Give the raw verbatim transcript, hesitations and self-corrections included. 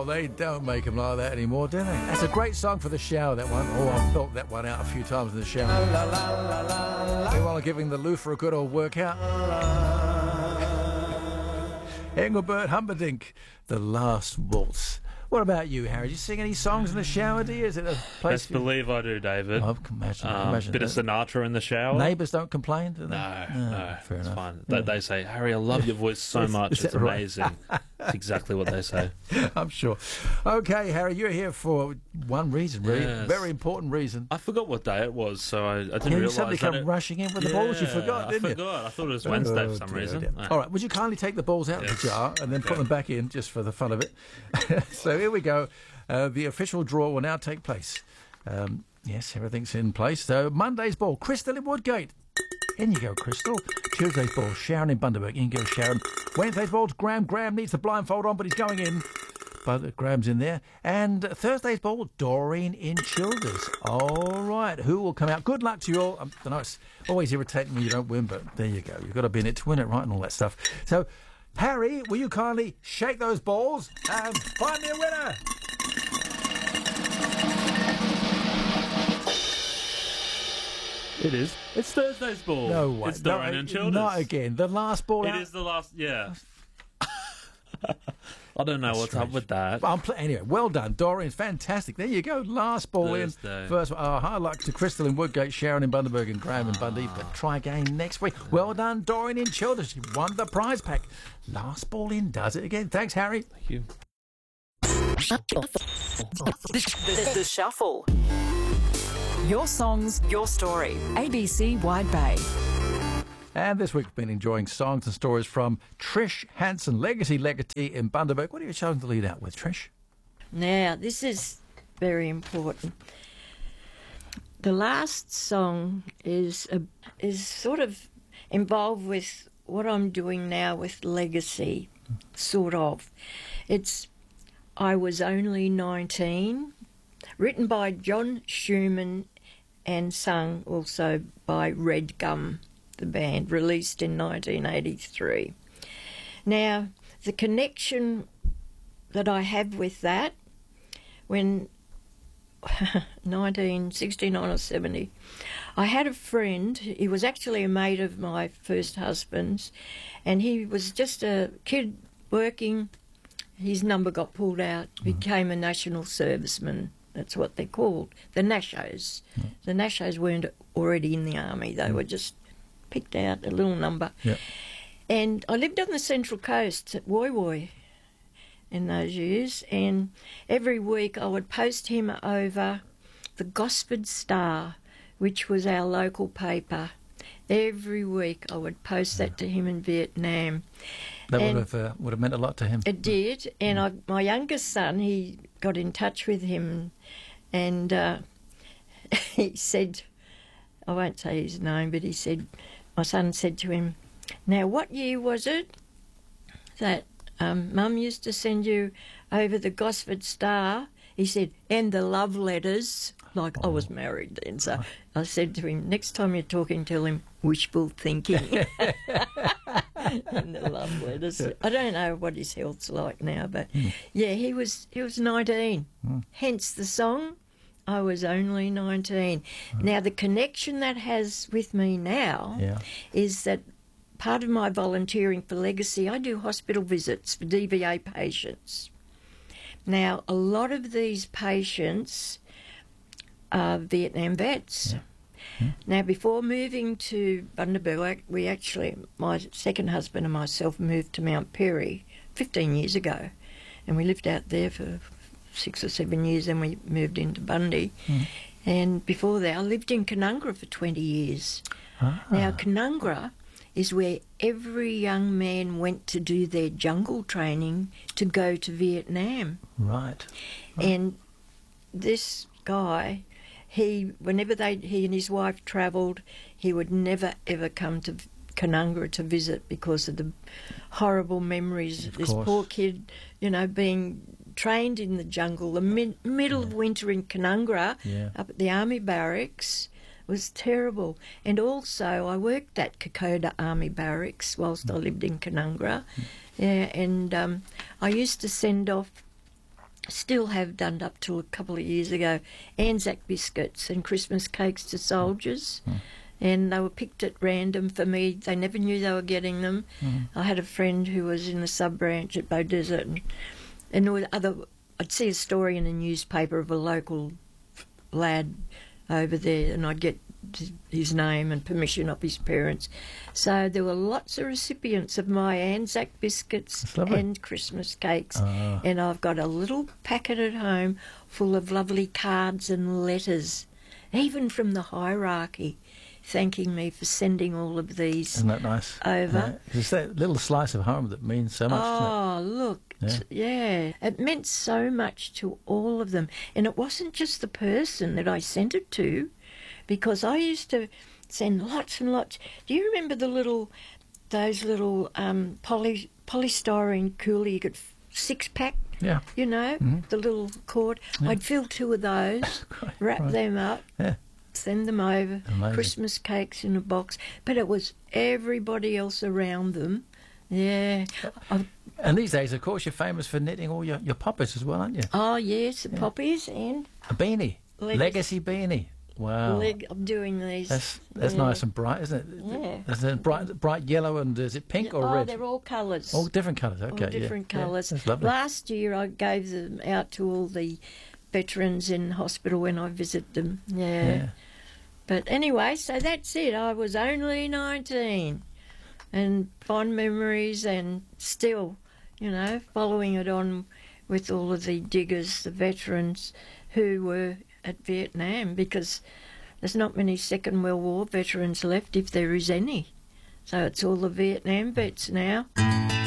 Oh, they don't make them like that anymore, do they? That's a great song for the shower, that one. Oh, I've built that one out a few times in the shower. While I'm giving the loofah a good old workout. Engelbert Humperdinck, The Last Waltz. What about you, Harry? Do you sing any songs in the shower, do you? Is it a place? Best you... believe I do, David. Oh, I can imagine. Um, imagine bit that. of Sinatra in the shower. Neighbours don't complain, do they? No, no, no, fair it's enough. fine. Yeah. They, they say, Harry, I love your voice so Is- much. is It's that right? amazing. That's exactly what they say. I'm sure. Okay, Harry, you're here for one reason, really. Yes. Very important reason. I forgot what day it was, so I, I didn't Yeah, you realise suddenly that come it... rushing in with the balls. You Yeah, forgot, didn't I you? forgot. I thought it was Wednesday Oh, for some dear, reason. dear. Ah. All right, would you kindly take the balls out of Yes. the jar and then put Okay. them back in just for the fun of it? So here we go. Uh, the official draw will now take place. Um, yes, everything's in place. So Monday's ball, Crystal in Woodgate. In you go, Crystal. Tuesday's ball, Sharon in Bundaberg. In you go, Sharon. Wednesday's ball, Graham. Graham needs the blindfold on, but he's going in. But Graham's in there. And Thursday's ball, Doreen in Childers. All right, who will come out? Good luck to you all. Um, I know it's always irritating when you don't win, but there you go. You've got to be in it to win it, right, and all that stuff. So, Harry, will you kindly shake those balls and find me a winner? It is. It's Thursday's ball. No way. It's Doreen no, and Childers. Not again. The last ball It out. is the last, yeah. I don't know That's what's strange. up with that. I'm pl- anyway, well done, Doreen's fantastic. There you go. Last ball Thursday. in. First one. Oh, high luck to Crystal in Woodgate, Sharon in Bundaberg, and Graham in Bundy. But try again next week. Well done, Doreen in Childers. She won the prize pack. Last ball in does it again. Thanks, Harry. Thank you. The, the Shuffle. Your songs, your story. A B C Wide Bay. And this week we've been enjoying songs and stories from Trish Hanson, Legacy Legacy in Bundaberg. What are you chosen to lead out with, Trish? Now, this is very important. The last song is a, is sort of involved with what I'm doing now with Legacy, sort of. It's I Was Only nineteen, written by John Schumann and sung also by Red Gum, the band, released in nineteen eighty-three. Now, the connection that I have with that, when nineteen sixty-nine or seventy, I had a friend, he was actually a mate of my first husband's, and he was just a kid working. His number got pulled out, became a national serviceman. That's what they're called, the Nashos. Yeah. The Nashos weren't already in the army, they were just picked out, a little number. Yeah. And I lived on the Central Coast at Woy Woy in those years, and every week I would post him over the Gosford Star, which was our local paper. Every week I would post that to him in Vietnam. That would And have, uh, would have meant a lot to him. It did, and I, my youngest son, he got in touch with him, and uh, he said, I won't say his name, but he said, my son said to him, now what year was it that um, Mum used to send you over the Gosford Star? He said, and the love letters. Like, I was married then, so I said to him, next time you're talking, tell him wishful thinking. And the love letters. I don't know what his health's like now, but yeah, he was he was nineteen. Mm. Hence the song, I Was Only nineteen. Now, the connection that has with me now Yeah. is that part of my volunteering for Legacy, I do hospital visits for D V A patients. Now, a lot of these patients are Vietnam vets. Now, before moving to Bundaberg, we actually, my second husband and myself moved to Mount Perry fifteen years ago, and we lived out there for six or seven years, and we moved into Bundy. Mm. And before that, I lived in Canungra for twenty years. Ah. Now, Canungra is where every young man went to do their jungle training to go to Vietnam. Right. And this guy, he, whenever they, he and his wife travelled, he would never ever come to Canungra to visit because of the horrible memories of Of this course. poor kid, you know, being trained in the jungle, the mid, middle of winter in Canungra, Yeah. up at the army barracks. Was terrible. And also I worked at Kokoda Army Barracks whilst I lived in Canungra. Yeah, and um, I used to send off still have done up till a couple of years ago, Anzac biscuits and Christmas cakes to soldiers. Mm. And they were picked at random for me. They never knew they were getting them. Mm. I had a friend who was in the sub-branch at Beaudesert, and, and there were other, I'd see a story in a newspaper of a local lad over there, and I'd get his name and permission of his parents. So there were lots of recipients of my Anzac biscuits and Christmas cakes. Ah. And I've got a little packet at home full of lovely cards and letters, even from the hierarchy, thanking me for sending all of these Isn't that nice? over. Yeah. It's that little slice of home that means so much. Oh, look, Yeah. t- yeah. It meant so much to all of them. And it wasn't just the person that I sent it to, because I used to send lots and lots. Do you remember the little, those little um, poly, polystyrene cooler you could, f- six pack? Yeah. You know, Mhm. the little cord. Yeah. I'd fill two of those, Great, wrap right. them up, Yeah. send them over. Amazing. Christmas cakes in a box. But it was everybody else around them. Yeah. I, And these days, of course, you're famous for knitting all your, your poppers as well, aren't you? oh, yes, the poppies and A beanie. Legacy. Legacy beanie. Wow. leg. I'm doing these. That's that's Yeah. nice and bright, isn't it? Yeah. Is it bright, bright yellow and is it pink or oh, red? they're all colours. All different colours. Okay, all different yeah. Yeah, colours. that's lovely. Last year I gave them out to all the veterans in hospital when I visit them. Yeah. Yeah. But anyway, so that's it. I was only nineteen, and fond memories, and still, you know, following it on with all of the diggers, the veterans who were at Vietnam, because there's not many Second World War veterans left, if there is any. So it's all the Vietnam vets now.